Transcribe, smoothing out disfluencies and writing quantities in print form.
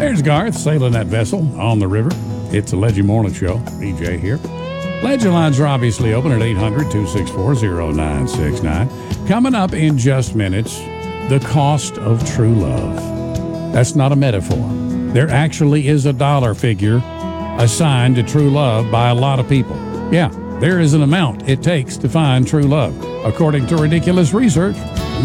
There's Garth sailing that vessel on the river. It's a Legend Morning Show. EJ here. Legend lines are obviously open at 800-264-0969. Coming up in just minutes, the cost of true love. That's not a metaphor. There actually is a dollar figure assigned to true love by a lot of people. Yeah, there is an amount it takes to find true love, according to ridiculous research